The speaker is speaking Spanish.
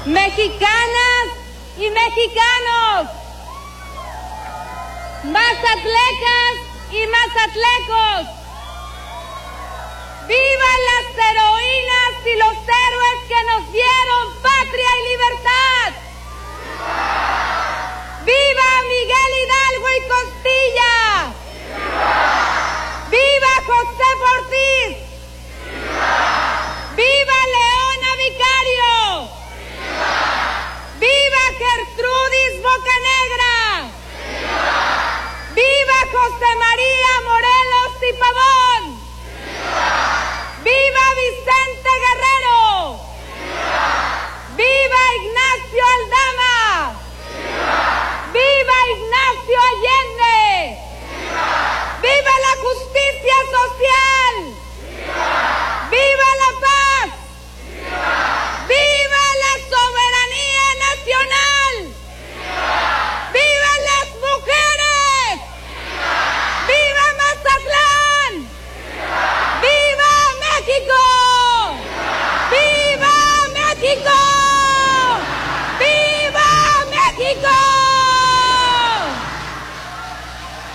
mexicanas y mexicanos, mazatlecas y mazatlecos, ¡vivan las heroínas y los héroes que nos dieron patria y libertad! ¡Viva Miguel Hidalgo y Costilla!